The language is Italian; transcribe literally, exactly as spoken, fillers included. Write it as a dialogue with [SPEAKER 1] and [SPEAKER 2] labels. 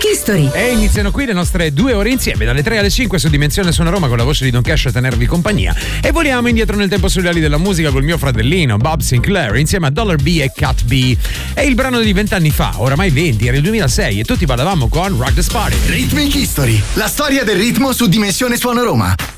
[SPEAKER 1] Rhythmic History.
[SPEAKER 2] E iniziano qui le nostre due ore insieme, dalle tre alle cinque su Dimensione Suona Roma, con la voce di Don Cash a tenervi compagnia. E voliamo indietro nel tempo sugli ali della musica col mio fratellino Bob Sinclair insieme a Dollar B e Cat B. È il brano di vent'anni fa, oramai venti, era il duemilasei e tutti ballavamo con Rock the Party.
[SPEAKER 3] Rhythmic History, la storia del ritmo su Dimensione Suona Roma.